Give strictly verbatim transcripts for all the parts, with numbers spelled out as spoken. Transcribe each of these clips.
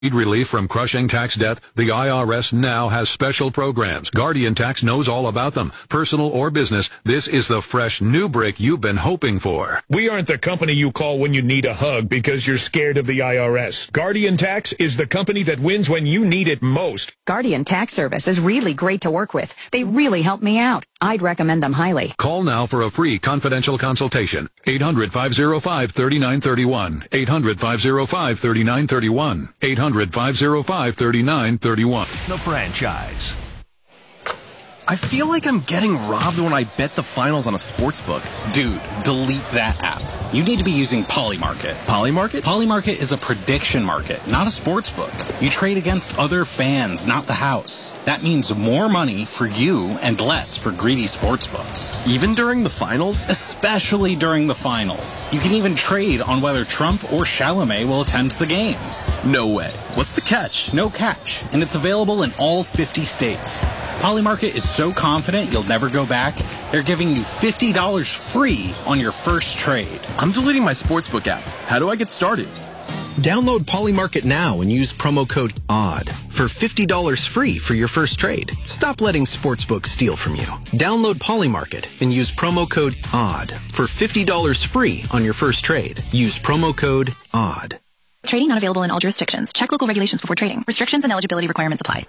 Need relief from crushing tax debt? The I R S now has special programs. Guardian Tax knows all about them. Personal or business, this is the fresh new break you've been hoping for. We aren't the company you call when you need a hug because you're scared of the I R S. Guardian Tax is the company that wins when you need it most. Guardian Tax Service is really great to work with. They really help me out. I'd recommend them highly. Call now for a free confidential consultation. eight hundred, five oh five, three nine three one. eight hundred, five oh five, three nine three one. eight hundred, five oh five, three nine three one. The Franchise. I feel like I'm getting robbed when I bet the finals on a sportsbook. Dude, delete that app. You need to be using Polymarket. Polymarket? Polymarket is a prediction market, not a sportsbook. You trade against other fans, not the house. That means more money for you and less for greedy sportsbooks. Even during the finals? Especially during the finals. You can even trade on whether Trump or Chalamet will attend the games. No way. What's the catch? No catch. And it's available in all fifty states. Polymarket is so confident you'll never go back, they're giving you fifty dollars free on your first trade. I'm deleting my sportsbook app. How do I get started? Download Polymarket now and use promo code ODD for fifty dollars free for your first trade. Stop letting sportsbooks steal from you. Download Polymarket and use promo code ODD for fifty dollars free on your first trade. Use promo code ODD. Trading not available in all jurisdictions. Check local regulations before trading. Restrictions and eligibility requirements apply.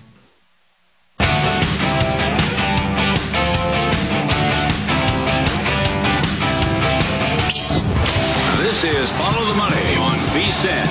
This is Follow the Money on V S I N.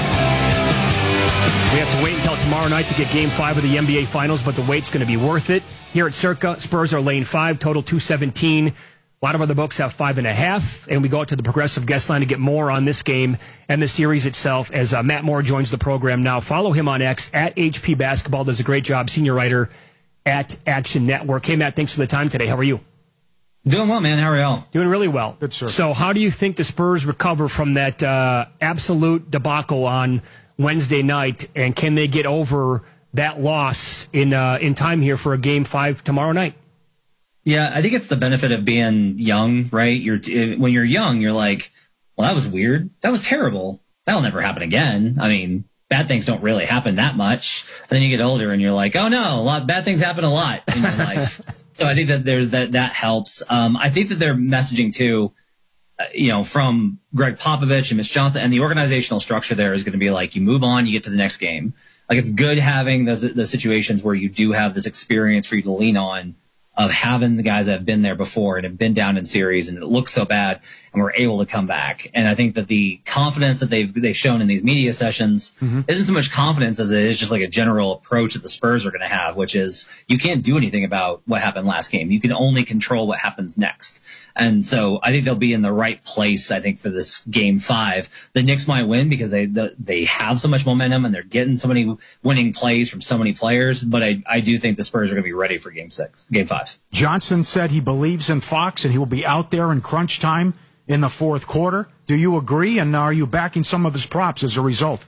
We have to wait until tomorrow night to get Game five of the N B A Finals, but the wait's going to be worth it. Here at Circa, Spurs are laying five, total two seventeen. A lot of other books have five and a half, and we go out to the Progressive guest line to get more on this game and the series itself as uh, Matt Moore joins the program now. Follow him on X, at H P Basketball, does a great job, senior writer at Action Network. Hey, Matt, thanks for the time today. How are you? Doing well, man. How are y'all? Doing really well. Good, sir. So how do you think the Spurs recover from that uh, absolute debacle on Wednesday night, and can they get over that loss in uh, in time here for a Game five tomorrow night? Yeah, I think it's the benefit of being young, right? You're when you're young, you're like, well, that was weird. That was terrible. That'll never happen again. I mean, bad things don't really happen that much. And then you get older and you're like, oh no, a lot bad things happen a lot in your life. So I think that there's that that helps. Um, I think that their messaging too, uh, you know, from Greg Popovich and Mitch Johnson and the organizational structure there is going to be like, you move on, you get to the next game. Like, it's good having those the situations where you do have this experience for you to lean on, of having the guys that have been there before and have been down in series and it looks so bad and we're able to come back. And I think that the confidence that they've they've shown in these media sessions mm-hmm. isn't so much confidence as it is just like a general approach that the Spurs are going to have, which is you can't do anything about what happened last game. You can only control what happens next. And so I think they'll be in the right place, I think, for this game five. The Knicks might win because they the, they have so much momentum and they're getting so many winning plays from so many players. But I, I do think the Spurs are going to be ready for game six, game five. Johnson said he believes in Fox and he will be out there in crunch time in the fourth quarter. Do you agree? And are you backing some of his props as a result?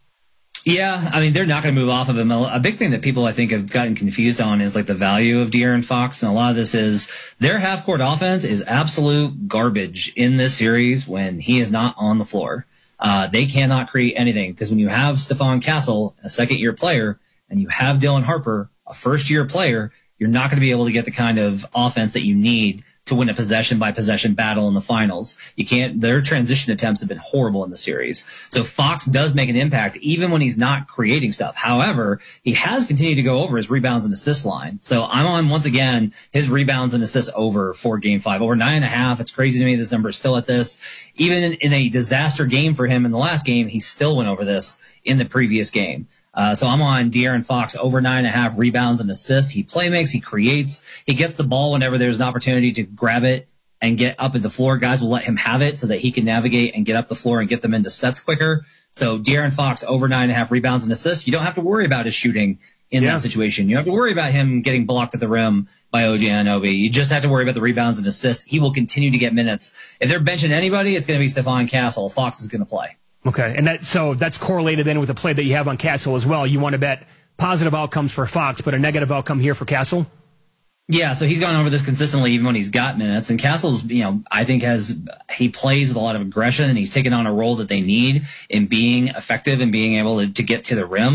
Yeah, I mean, they're not going to move off of him. A big thing that people, I think, have gotten confused on is like the value of De'Aaron Fox. And a lot of this is their half-court offense is absolute garbage in this series when he is not on the floor. Uh, they cannot create anything because when you have Stephon Castle, a second-year player, and you have Dylan Harper, a first-year player, you're not going to be able to get the kind of offense that you need to win a possession-by-possession battle in the finals. You can't. Their transition attempts have been horrible in the series. So Fox does make an impact even when he's not creating stuff. However, he has continued to go over his rebounds and assist line. So I'm on, once again, his rebounds and assists over for game five. Over nine and a half. It's crazy to me this number is still at this. Even in, in a disaster game for him in the last game, he still went over this in the previous game. Uh, so I'm on De'Aaron Fox over nine and a half rebounds and assists. He playmakes, he creates, he gets the ball whenever there's an opportunity to grab it and get up at the floor. Guys will let him have it so that he can navigate and get up the floor and get them into sets quicker. So De'Aaron Fox over nine and a half rebounds and assists. You don't have to worry about his shooting in yeah. that situation. You don't have to worry about him getting blocked at the rim by O G Anunoby. You just have to worry about the rebounds and assists. He will continue to get minutes. If they're benching anybody, it's going to be Stephon Castle. Fox is going to play. Okay, and that so that's correlated then with the play that you have on Castle as well. You want to bet positive outcomes for Fox, but a negative outcome here for Castle? Yeah, so he's gone over this consistently even when he's got minutes. And Castle's, you know, I think has he plays with a lot of aggression, and he's taken on a role that they need in being effective and being able to, to get to the rim.